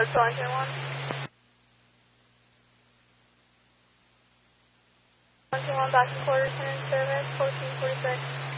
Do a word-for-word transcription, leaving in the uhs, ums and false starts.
Postal Engine one. Engine one back in quarters and in service, fourteen forty-six.